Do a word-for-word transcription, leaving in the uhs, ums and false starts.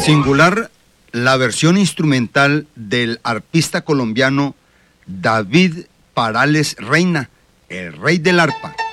Singular la versión instrumental del arpista colombiano David Parales Reina, el rey del arpa.